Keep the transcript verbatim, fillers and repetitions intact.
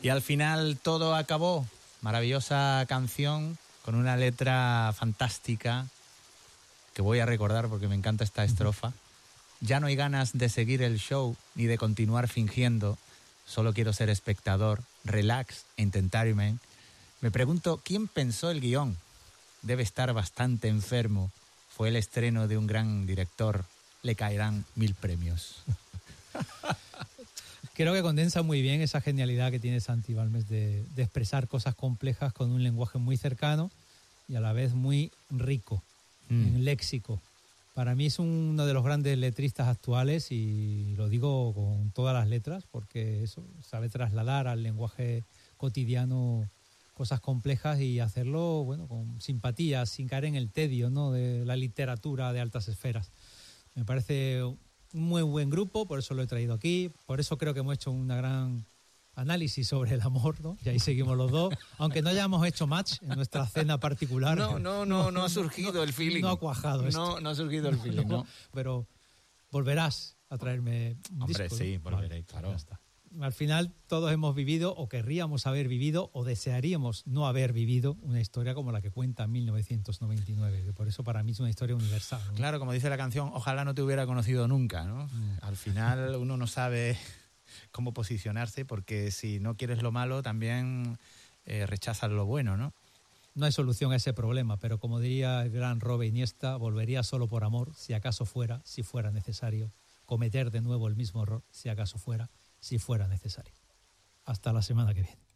Y al final todo acabó. Maravillosa canción con una letra fantástica que voy a recordar porque me encanta esta estrofa. Ya no hay ganas de seguir el show ni de continuar fingiendo. Solo quiero ser espectador. Relax, entertainment. Me pregunto, ¿quién pensó el guión? Debe estar bastante enfermo. Fue el estreno de un gran director. Le caerán mil premios. Creo que condensa muy bien esa genialidad que tiene Santi Balmes de, de expresar cosas complejas con un lenguaje muy cercano y a la vez muy rico mm. en léxico. Para mí es uno de los grandes letristas actuales y lo digo con todas las letras porque eso sabe trasladar al lenguaje cotidiano cosas complejas y hacerlo bueno con simpatía, sin caer en el tedio, ¿no?, de la literatura de altas esferas. Me parece un muy buen grupo, por eso lo he traído aquí, por eso creo que hemos hecho una gran análisis sobre el amor, ¿no? Y ahí seguimos los dos, aunque no hayamos hecho match en nuestra cena particular. No, no, no, no, no ha surgido no, el feeling. No ha cuajado esto. No, no ha surgido el feeling, no. no. Pero volverás a traerme un Hombre, disco, sí, ¿no? volveré, Vale, claro. Ya está. Al final todos hemos vivido o querríamos haber vivido o desearíamos no haber vivido una historia como la que cuenta mil novecientos noventa y nueve, que por eso para mí es una historia universal, ¿no? Claro, como dice la canción, ojalá no te hubiera conocido nunca, ¿no? Mm. Al final uno no sabe cómo posicionarse porque si no quieres lo malo también eh, rechazas lo bueno, ¿no? No hay solución a ese problema, pero como diría el gran Robe Iniesta, volvería solo por amor, si acaso fuera, si fuera necesario, cometer de nuevo el mismo error, si acaso fuera, si fuera necesario. Hasta la semana que viene.